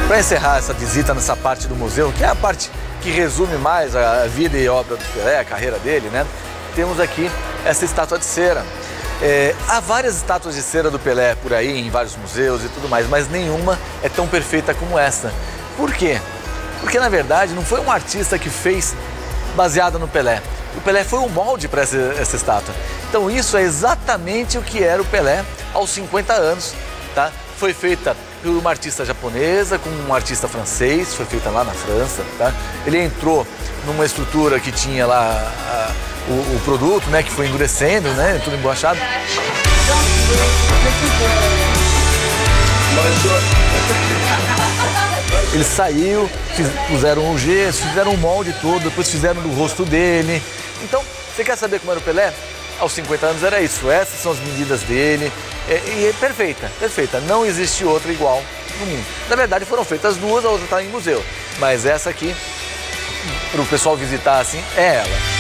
Para encerrar essa visita nessa parte do museu, que é a parte que resume mais a vida e obra do Pelé, a carreira dele, né? Temos aqui essa estátua de cera. Há várias estátuas de cera do Pelé por aí, em vários museus e tudo mais, mas nenhuma é tão perfeita como essa. Por quê? Porque, na verdade, não foi um artista que fez baseado no Pelé. O Pelé foi um molde para essa estátua. Então, isso é exatamente o que era o Pelé aos 50 anos, tá? Foi feita por uma artista japonesa com um artista francês, foi feita lá na França, tá? Ele entrou numa estrutura que tinha lá o produto, né, que foi endurecendo, né, tudo emborrachado. Ele saiu, puseram o gesso, fizeram o molde todo, depois fizeram do rosto dele. Então, você quer saber como era o Pelé? Aos 50 anos era isso, essas são as medidas dele, e é perfeita, perfeita, não existe outra igual no mundo. Na verdade foram feitas duas, a outra está em museu, mas essa aqui, para o pessoal visitar assim, é ela.